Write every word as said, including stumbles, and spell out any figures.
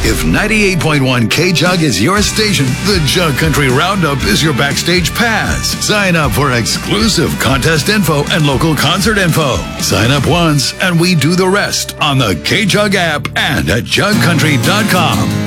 If ninety-eight point one K-Jug is your station, the Jug Country Roundup is your backstage pass. Sign up for exclusive contest info and local concert info. Sign up once and we do the rest on the K-Jug app and at jug country dot com.